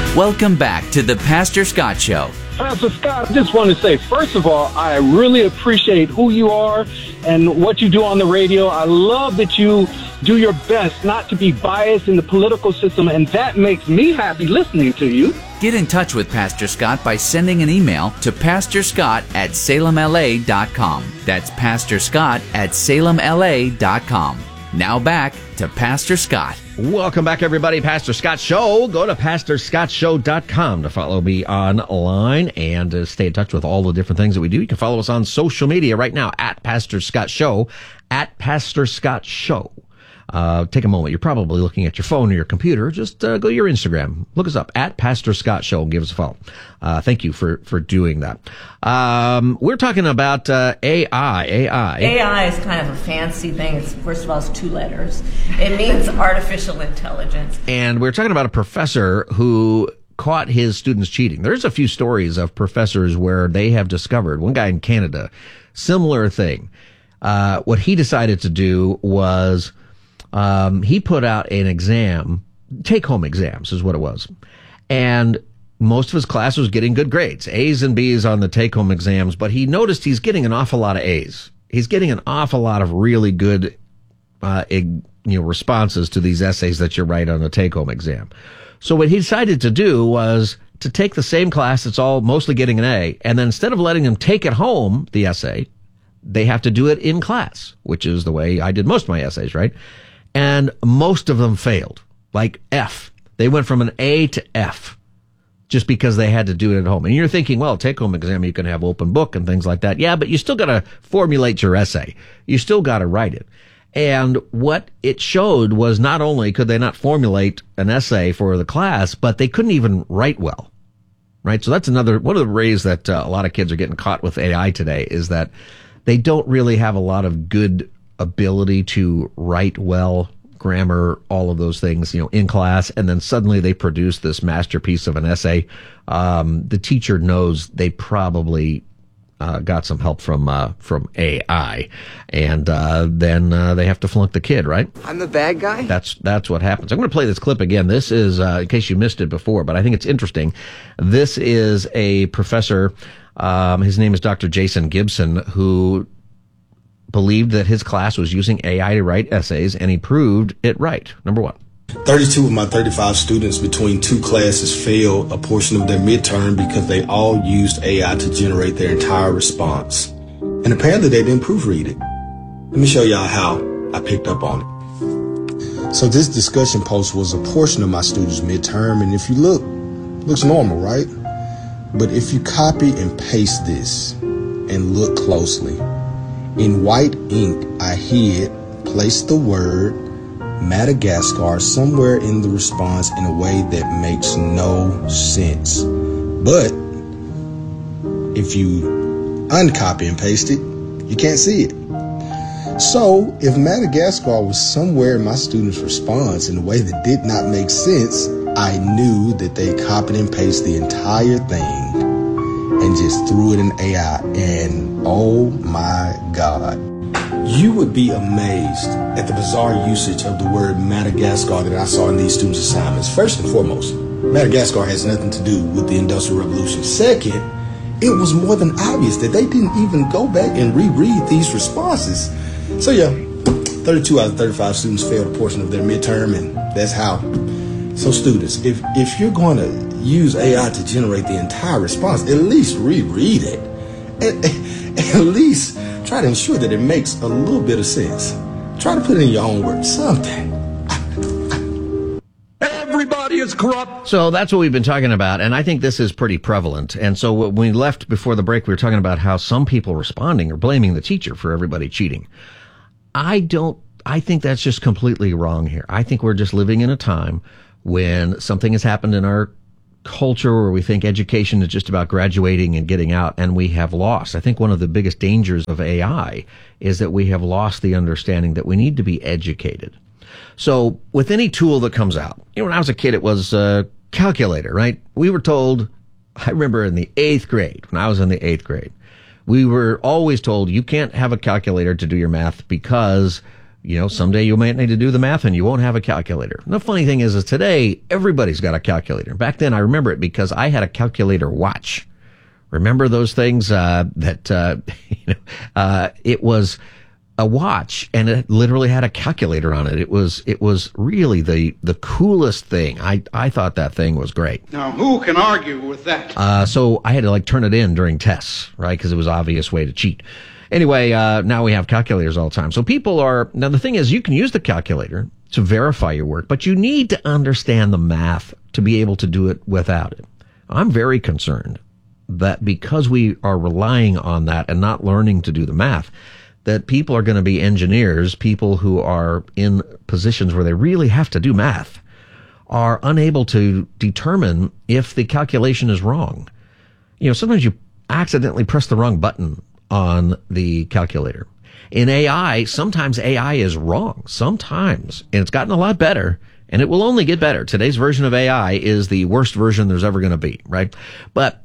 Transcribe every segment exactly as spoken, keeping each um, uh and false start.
Welcome back to the Pastor Scott Show. Pastor Scott, I just want to say, first of all, I really appreciate who you are and what you do on the radio. I love that you do your best not to be biased in the political system, and that makes me happy listening to you. Get in touch with Pastor Scott by sending an email to pastor scott at salem l a dot com. That's pastor scott at salem l a dot com. Now back to Pastor Scott. Welcome back, everybody. Pastor Scott Show. Go to pastor scott show dot com to follow me online and uh, stay in touch with all the different things that we do. You can follow us on social media right now at Pastor Scott Show, at Pastor Scott Show. Uh, take a moment. You're probably looking at your phone or your computer. Just uh, go to your Instagram. Look us up at Pastor Scott Show and give us a follow. Uh, thank you for, for doing that. Um, we're talking about uh, A I. A I. A I is kind of a fancy thing. It's, first of all, it's two letters. It means artificial intelligence. And we're talking about a professor who caught his students cheating. There's a few stories of professors where they have discovered, one guy in Canada, similar thing. Uh, what he decided to do was Um, he put out an exam, take-home exams is what it was. And most of his class was getting good grades, A's and B's on the take-home exams, but he noticed he's getting an awful lot of A's. He's getting an awful lot of really good, uh, you know, responses to these essays that you write on the take-home exam. So what he decided to do was to take the same class that's all mostly getting an A, and then instead of letting them take it home, the essay, they have to do it in class, which is the way I did most of my essays, right? And most of them failed, like F. They went from an A to F just because they had to do it at home. And you're thinking, well, take-home exam, you can have open book and things like that. Yeah, but you still got to formulate your essay. You still got to write it. And what it showed was not only could they not formulate an essay for the class, but they couldn't even write well, right? So that's another, one of the ways that uh, a lot of kids are getting caught with A I today is that they don't really have a lot of good ability to write well, grammar, all of those things, you know, in class, and then suddenly they produce this masterpiece of an essay. Um, the teacher knows they probably uh, got some help from uh, from A I, and uh, then uh, they have to flunk the kid, right? I'm the bad guy? That's that's what happens. I'm going to play this clip again. This is, uh, in case you missed it before, but I think it's interesting. This is a professor, um, his name is Doctor Jason Gibson, who believed that his class was using A I to write essays, and he proved it right. Number one. thirty-two of my thirty-five students between two classes failed a portion of their midterm because they all used A I to generate their entire response. And apparently they didn't proofread it. Let me show y'all how I picked up on it. So this discussion post was a portion of my students' midterm, and if you look, it looks normal, right? But if you copy and paste this and look closely, in white ink, I hid, placed the word Madagascar somewhere in the response in a way that makes no sense. But if you uncopy and paste it, you can't see it. So if Madagascar was somewhere in my student's response in a way that did not make sense, I knew that they copied and pasted the entire thing and just threw it in A I, and oh my God. You would be amazed at the bizarre usage of the word Madagascar that I saw in these students' assignments. First and foremost, Madagascar has nothing to do with the Industrial Revolution. Second, it was more than obvious that they didn't even go back and reread these responses. So yeah, thirty-two out of thirty-five students failed a portion of their midterm, and that's how. So students, if, if you're going to use A I to generate the entire response, at least reread it. At, at least try to ensure that it makes a little bit of sense. Try to put it in your own words, something. Everybody is corrupt. So that's what we've been talking about, and I think this is pretty prevalent. And so when we left before the break, we were talking about how some people responding are blaming the teacher for everybody cheating. I don't, I think that's just completely wrong here. I think we're just living in a time when something has happened in our culture where we think education is just about graduating and getting out, and we have lost. I think one of the biggest dangers of A I is that we have lost the understanding that we need to be educated. So with any tool that comes out, you know, when I was a kid, it was a calculator, right? We were told, I remember in the eighth grade, when I was in the eighth grade, we were always told you can't have a calculator to do your math because You know, someday you might need to do the math and you won't have a calculator. And the funny thing is, is today, everybody's got a calculator. Back then, I remember it because I had a calculator watch. Remember those things, uh, that, uh, you know, uh, it was a watch and it literally had a calculator on it. It was, it was really the, the coolest thing. I, I thought that thing was great. Now, who can argue with that? Uh, so I had to like turn it in during tests, right? Because it was an obvious way to cheat. Anyway, uh, now we have calculators all the time. So people are, now the thing is, you can use the calculator to verify your work, but you need to understand the math to be able to do it without it. I'm very concerned that because we are relying on that and not learning to do the math, that people are going to be engineers, people who are in positions where they really have to do math, are unable to determine if the calculation is wrong. You know, sometimes you accidentally press the wrong button on the calculator. In A I, sometimes A I is wrong. Sometimes. And it's gotten a lot better, and it will only get better. Today's version of A I is the worst version there's ever going to be, right? But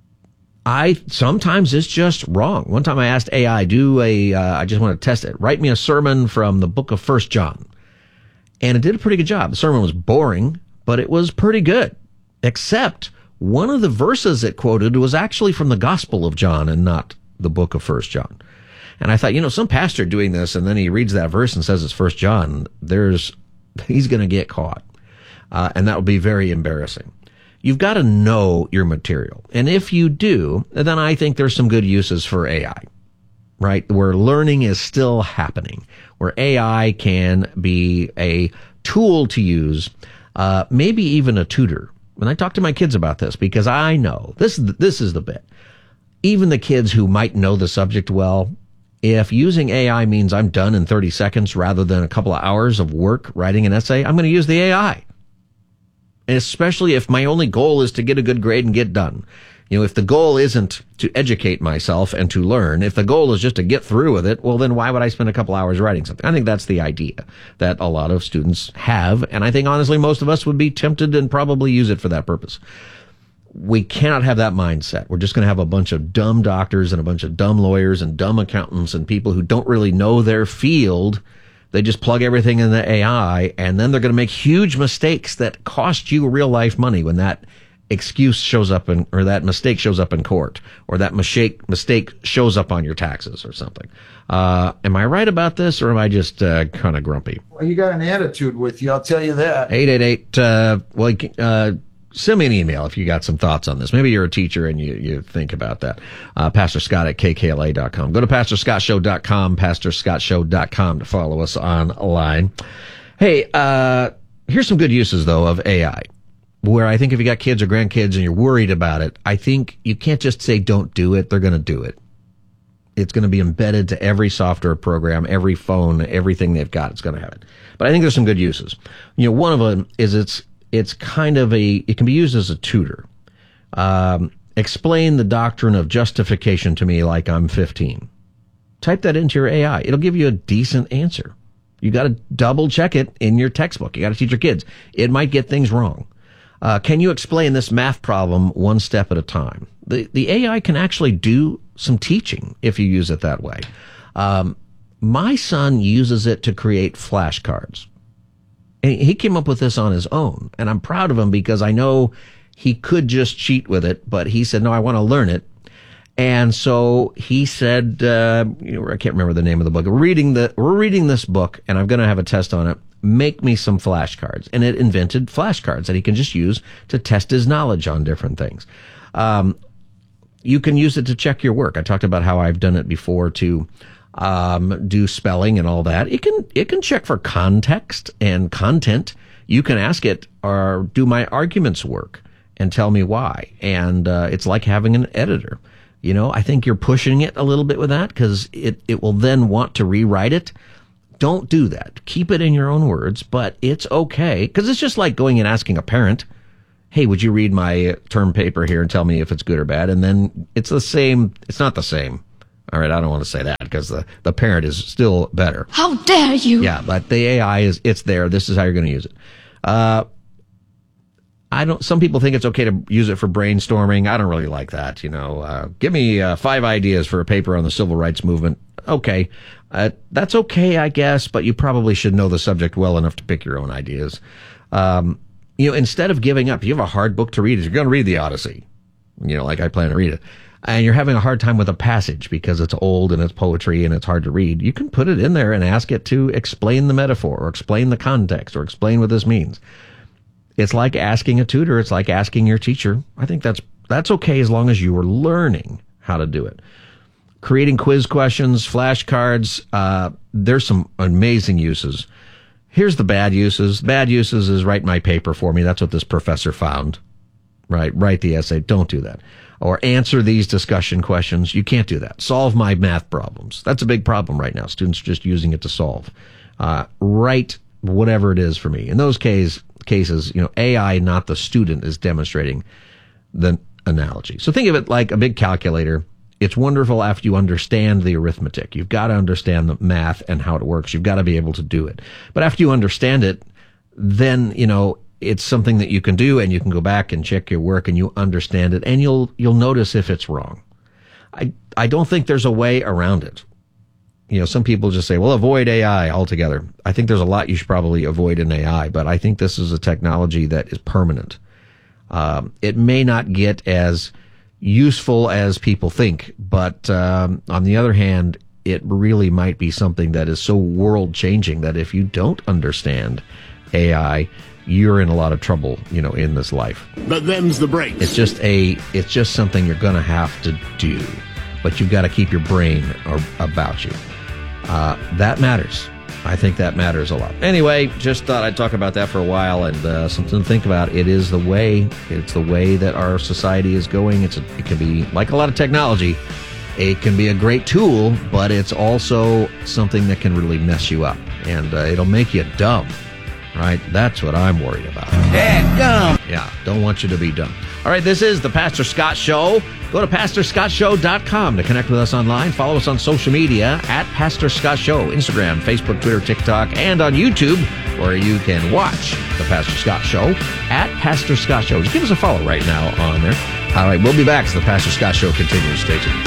I, sometimes it's just wrong. One time I asked A I, do a, uh, I just want to test it. Write me a sermon from the book of First John. And it did a pretty good job. The sermon was boring, but it was pretty good. Except one of the verses it quoted was actually from the Gospel of John and not the book of First John. And I thought, you know, some pastor doing this and then he reads that verse and says it's First John, there's, he's going to get caught. Uh, and that would be very embarrassing. You've got to know your material. And if you do, then I think there's some good uses for A I, right? Where learning is still happening, where A I can be a tool to use, uh, maybe even a tutor. And I talk to my kids about this because I know this, this is the bit. Even the kids who might know the subject well, if using A I means I'm done in thirty seconds rather than a couple of hours of work writing an essay, I'm going to use the A I. And especially if my only goal is to get a good grade and get done. You know, if the goal isn't to educate myself and to learn, if the goal is just to get through with it, well, then why would I spend a couple hours writing something? I think that's the idea that a lot of students have. And I think, honestly, most of us would be tempted and probably use it for that purpose. We cannot have that mindset. We're just going to have a bunch of dumb doctors and a bunch of dumb lawyers and dumb accountants and people who don't really know their field. They just plug everything in the A I, and then they're going to make huge mistakes that cost you real life money when that excuse shows up in, or that mistake shows up in court, or that mistake mistake shows up on your taxes or something. Uh, am I right about this, or am I just uh, kind of grumpy? Well, you got an attitude with you, I'll tell you that. eight eight eight, uh, well, uh, send me an email if you got some thoughts on this. Maybe you're a teacher and you, you think about that. Uh, Pastor Scott at K K L A dot com. Go to pastor scott show dot com, pastor scott show dot com to follow us online. Hey, uh, here's some good uses, though, of A I, where I think if you got kids or grandkids and you're worried about it, I think you can't just say don't do it. They're going to do it. It's going to be embedded to every software program, every phone, everything they've got. It's going to have it. But I think there's some good uses. You know, one of them is it's It's kind of a, it can be used as a tutor. Um, explain the doctrine of justification to me like I'm fifteen. Type that into your A I. It'll give you a decent answer. You got to double check it in your textbook. You got to teach your kids. It might get things wrong. Uh, can you explain this math problem one step at a time? The, the A I can actually do some teaching if you use it that way. Um, my son uses it to create flashcards. And he came up with this on his own, and I'm proud of him because I know he could just cheat with it, but he said, no, I want to learn it. And so he said, uh, you know, I can't remember the name of the book. We're reading the, we're reading this book, and I'm going to have a test on it. Make me some flashcards. And it invented flashcards that he can just use to test his knowledge on different things. Um, you can use it to check your work. I talked about how I've done it before to um, do spelling and all that. It can, it can check for context and content. You can ask it, or do my arguments work, and tell me why. And, uh, it's like having an editor. You know, I think you're pushing it a little bit with that because it, it will then want to rewrite it. Don't do that. Keep it in your own words, but it's okay. Because it's just like going and asking a parent, hey, would you read my term paper here and tell me if it's good or bad? And then it's the same. It's not the same. All right, I don't want to say that because the, the parent is still better. How dare you? Yeah, but the A I is, it's there. This is how you're going to use it. Uh, I don't. Some people think it's okay to use it for brainstorming. I don't really like that. You know, uh, give me uh, five ideas for a paper on the civil rights movement. Okay, uh, that's okay, I guess. But you probably should know the subject well enough to pick your own ideas. Um, you know, instead of giving up, you have a hard book to read. You're going to read the Odyssey. You know, like I plan to read it, and you're having a hard time with a passage because it's old and it's poetry and it's hard to read. You can put it in there and ask it to explain the metaphor or explain the context or explain what this means. It's like asking a tutor. It's like asking your teacher. I think that's that's okay as long as you are learning how to do it. Creating quiz questions, flashcards, uh, there's some amazing uses. Here's the bad uses. Bad uses is write my paper for me. That's what this professor found. Right? Write the essay. Don't do that. Or answer these discussion questions. You can't do that. Solve my math problems. That's a big problem right now. Students are just using it to solve. Uh, write whatever it is for me. In those cases, cases, you know, A I, not the student, is demonstrating the analogy. So think of it like a big calculator. It's wonderful after you understand the arithmetic. You've got to understand the math and how it works. You've got to be able to do it. But after you understand it, then, you know, it's something that you can do, and you can go back and check your work, and you understand it, and you'll you'll notice if it's wrong. I I don't think there's a way around it. You know, some people just say, well, avoid A I altogether. I think there's a lot you should probably avoid in A I, but I think this is a technology that is permanent. Um, it may not get as useful as people think, but um, on the other hand, it really might be something that is so world-changing that if you don't understand A I, you're in a lot of trouble, you know, in this life. But them's the breaks. It's just a, it's just something you're going to have to do, but you've got to keep your brain or, about you. Uh, that matters. I think that matters a lot. Anyway, just thought I'd talk about that for a while, and uh, something to think about. It is the way, it's the way that our society is going. It's a, it can be, like a lot of technology, it can be a great tool, but it's also something that can really mess you up, and uh, it'll make you dumb. Right? That's what I'm worried about. Dad, dumb. Yeah, don't want you to be dumb. All right, this is the Pastor Scott Show. Go to pastor scott show dot com to connect with us online. Follow us on social media at Pastor Scott Show, Instagram, Facebook, Twitter, TikTok, and on YouTube, where you can watch the Pastor Scott Show at Pastor Scott Show. Just give us a follow right now on there. All right, we'll be back as the Pastor Scott Show continues. Stay tuned.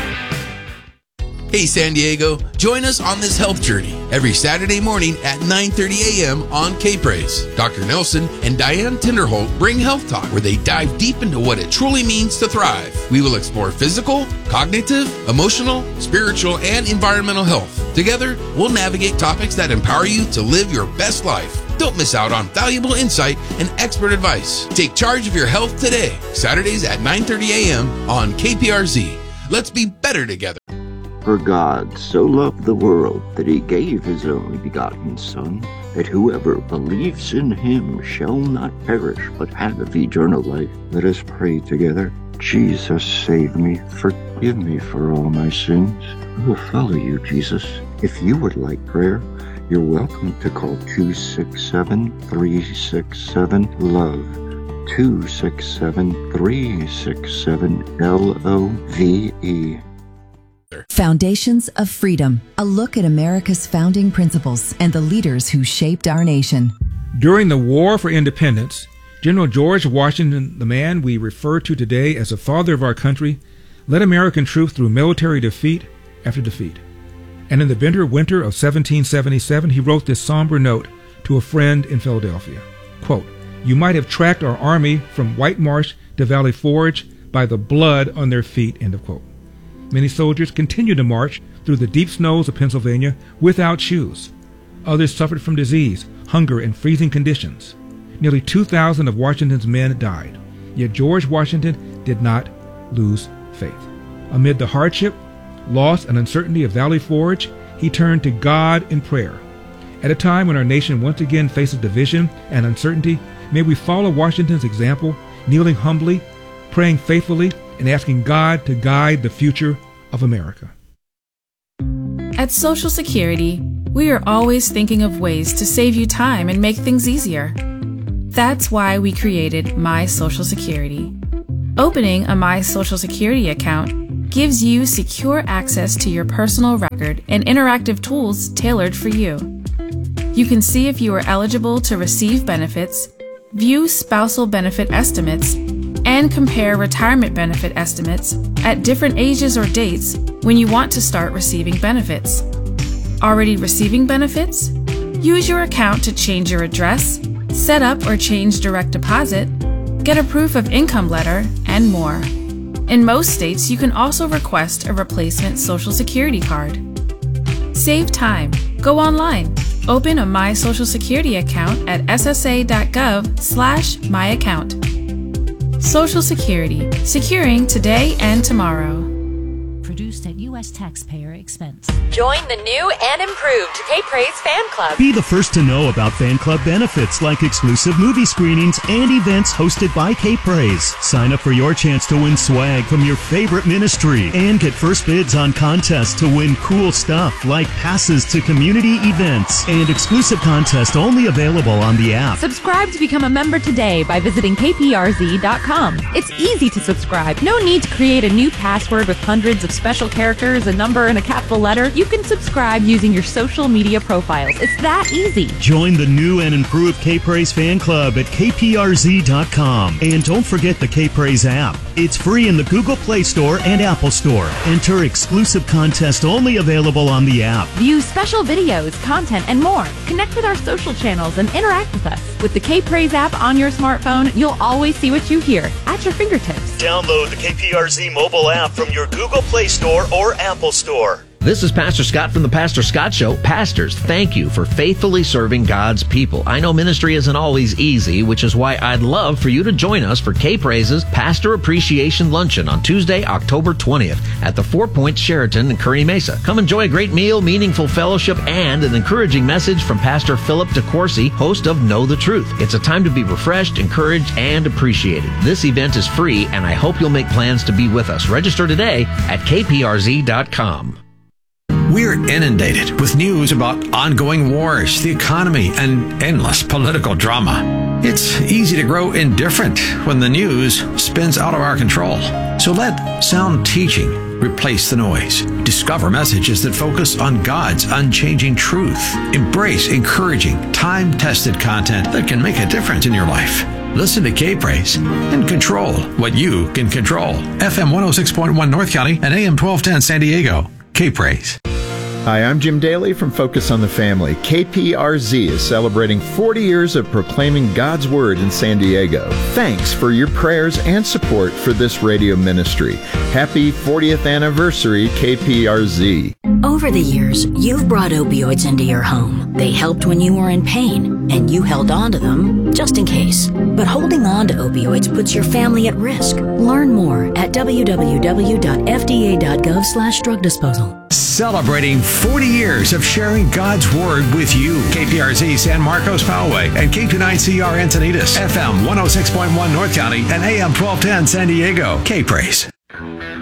Hey San Diego, join us on this health journey every Saturday morning at nine thirty a.m. on K-Praise. Doctor Nelson and Diane Tinderholt bring Health Talk, where they dive deep into what it truly means to thrive. We will explore physical, cognitive, emotional, spiritual, and environmental health. Together, we'll navigate topics that empower you to live your best life. Don't miss out on valuable insight and expert advice. Take charge of your health today. Saturdays at nine thirty a.m. on K P R Z. Let's be better together. For God so loved the world that he gave his only begotten Son, that whoever believes in him shall not perish, but have eternal life. Let us pray together. Jesus, save me. Forgive me for all my sins. I will follow you, Jesus. If you would like prayer, you're welcome to call two six seven, three six seven, LOVE. two six seven, three six seven, L O V E. Foundations of Freedom, a look at America's founding principles and the leaders who shaped our nation. During the War for Independence, General George Washington, the man we refer to today as the father of our country, led American troops through military defeat after defeat. And in the bitter winter of seventeen seventy-seven, he wrote this somber note to a friend in Philadelphia. Quote, "You might have tracked our army from White Marsh to Valley Forge by the blood on their feet," end of quote. Many soldiers continued to march through the deep snows of Pennsylvania without shoes. Others suffered from disease, hunger, and freezing conditions. Nearly two thousand of Washington's men died. Yet George Washington did not lose faith. Amid the hardship, loss, and uncertainty of Valley Forge, he turned to God in prayer. At a time when our nation once again faces division and uncertainty, may we follow Washington's example, kneeling humbly, praying faithfully, and asking God to guide the future of America. At Social Security, we are always thinking of ways to save you time and make things easier. That's why we created My Social Security. Opening a My Social Security account gives you secure access to your personal record and interactive tools tailored for you. You can see if you are eligible to receive benefits, view spousal benefit estimates, and compare retirement benefit estimates at different ages or dates when you want to start receiving benefits. Already receiving benefits? Use your account to change your address, set up or change direct deposit, get a proof of income letter, and more. In most states, you can also request a replacement Social Security card. Save time. Go online. Open a My Social Security account at s s a dot gov slash my account. Social Security, securing today and tomorrow. Produced at U S taxpayer expense. Join the new and improved K-Praise Fan Club. Be the first to know about fan club benefits like exclusive movie screenings and events hosted by K-Praise. Sign up for your chance to win swag from your favorite ministry and get first bids on contests to win cool stuff like passes to community events and exclusive contests only available on the app. Subscribe to become a member today by visiting k p r z dot com. It's easy to subscribe. No need to create a new password with hundreds of special characters, a number, and a capital letter. You can subscribe using your social media profiles. It's that easy. Join the new and improved K-Praise Fan Club at k p r z dot com. And don't forget the K-Praise app. It's free in the Google Play Store and Apple Store. Enter exclusive contest only available on the app. View special videos, content, and more. Connect with our social channels and interact with us. With the K-Praise app on your smartphone, you'll always see what you hear at your fingertips. Download the K P R Z mobile app from your Google Play Store or Apple Store. This is Pastor Scott from the Pastor Scott Show. Pastors, thank you for faithfully serving God's people. I know ministry isn't always easy, which is why I'd love for you to join us for K-Praise's Pastor Appreciation Luncheon on Tuesday, October twentieth at the Four Points Sheraton in Kearney Mesa. Come enjoy a great meal, meaningful fellowship, and an encouraging message from Pastor Philip DeCourcy, host of Know the Truth. It's a time to be refreshed, encouraged, and appreciated. This event is free, and I hope you'll make plans to be with us. Register today at k p r z dot com. We're inundated with news about ongoing wars, the economy, and endless political drama. It's easy to grow indifferent when the news spins out of our control. So let sound teaching replace the noise. Discover messages that focus on God's unchanging truth. Embrace encouraging, time-tested content that can make a difference in your life. Listen to K-Praise and control what you can control. F M one oh six point one North County and A M twelve ten San Diego. K-Praise. Hi, I'm Jim Daly from Focus on the Family. K P R Z is celebrating forty years of proclaiming God's Word in San Diego. Thanks for your prayers and support for this radio ministry. Happy fortieth anniversary, K P R Z. Over the years, you've brought opioids into your home. They helped when you were in pain, and you held on to them just in case. But holding on to opioids puts your family at risk. Learn more at w w w dot f d a dot gov slash drug disposal. Celebrating forty years of sharing God's Word with you. K P R Z San Marcos Poway and K two nine C R Encinitas, F M one oh six point one North County and A M twelve ten San Diego. K-Praise.